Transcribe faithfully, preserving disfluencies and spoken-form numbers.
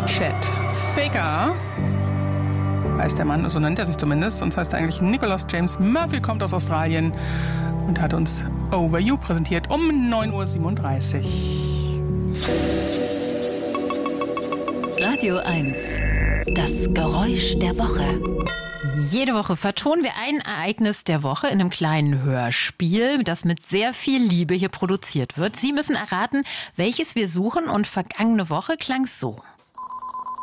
Chet Faker heißt der Mann, so nennt er sich zumindest, sonst heißt er eigentlich Nicholas James Murphy, kommt aus Australien und hat uns Over You präsentiert um neun Uhr siebenunddreißig. Radio eins. Das Geräusch der Woche. Jede Woche vertonen wir ein Ereignis der Woche in einem kleinen Hörspiel, das mit sehr viel Liebe hier produziert wird. Sie müssen erraten, welches wir suchen, und vergangene Woche klang es so.